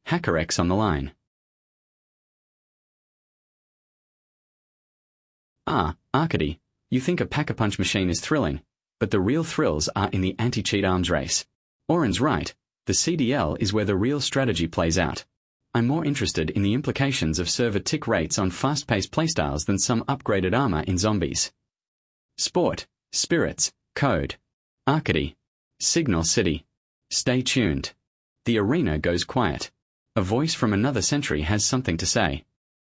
HackerX on the line. Arkady, you think a Pack-a-Punch machine is thrilling, but the real thrills are in the anti-cheat arms race. Oren's right, the CDL is where the real strategy plays out. I'm more interested in the implications of server tick rates on fast-paced playstyles than some upgraded armor in zombies. Sport, Spirits, Code. Arkady. Signal City. Stay tuned. The arena goes quiet. A voice from another century has something to say.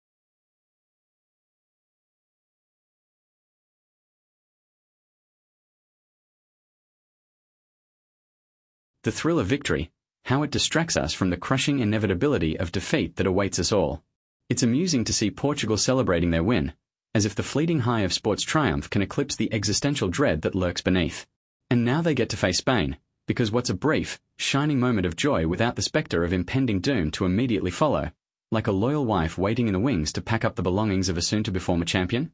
The thrill of victory, how it distracts us from the crushing inevitability of defeat that awaits us all. It's amusing to see Portugal celebrating their win, as if the fleeting high of sports triumph can eclipse the existential dread that lurks beneath. And now they get to face Spain, because what's a brief, shining moment of joy without the spectre of impending doom to immediately follow, like a loyal wife waiting in the wings to pack up the belongings of a soon-to-be-former champion?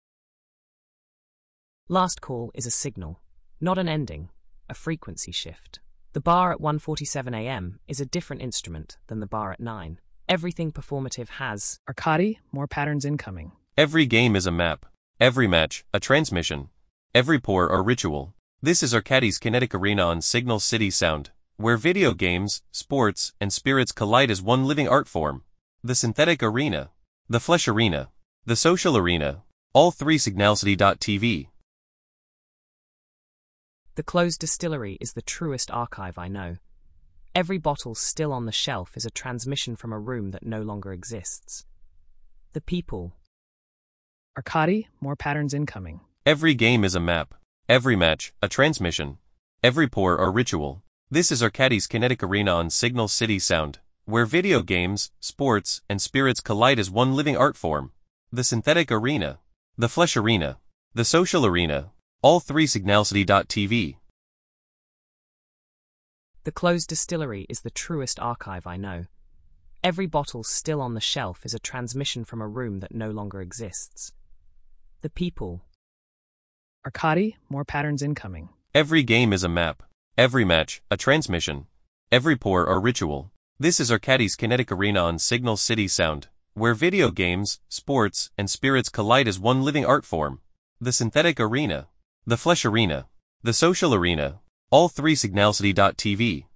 Last call is a signal, not an ending, a frequency shift. The bar at 1:47 a.m. is a different instrument than the bar at 9. Everything performative has Arkady, more patterns incoming. Every game is a map. Every match, a transmission. Every pour, a ritual. This is Arkady's Kinetic Arena on Signal City Sound, where video games, sports, and spirits collide as one living art form. The synthetic arena, the flesh arena, the social arena, all three signalcity.tv. The closed distillery is the truest archive I know. Every bottle still on the shelf is a transmission from a room that no longer exists. The people. Arkady, more patterns incoming. Every game is a map. Every match, a transmission. Every pour, a ritual. This is Arkady's Kinetic Arena on Signal City Sound, where video games, sports, and spirits collide as one living art form. The synthetic arena, the flesh arena, the social arena, all three signalcity.tv. The closed distillery is the truest archive I know. Every bottle still on the shelf is a transmission from a room that no longer exists. The people. Arkady, more patterns incoming. Every game is a map. Every match, a transmission. Every pour, a ritual. This is Arkady's Kinetic Arena on Signal City Sound, where video games, sports, and spirits collide as one living art form. The synthetic arena, the flesh arena, the social arena, all three signalcity.tv.